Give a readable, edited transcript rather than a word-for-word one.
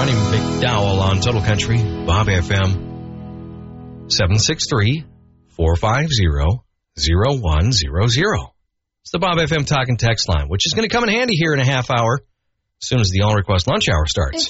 Ronnie McDowell on Total Country, Bob FM, 763-450-0100. It's the Bob FM talk and text line, which is going to come in handy here in a half hour as soon as the All Request Lunch Hour starts.